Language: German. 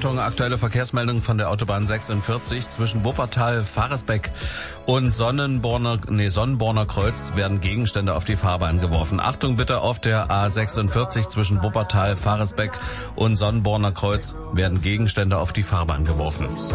Achtung, aktuelle Verkehrsmeldung von der Autobahn 46 zwischen Wuppertal, Faresbeck und Sonnenborner Kreuz werden Gegenstände auf die Fahrbahn geworfen. Achtung bitte, auf der A46 zwischen Wuppertal, Faresbeck und Sonnenborner Kreuz werden Gegenstände auf die Fahrbahn geworfen.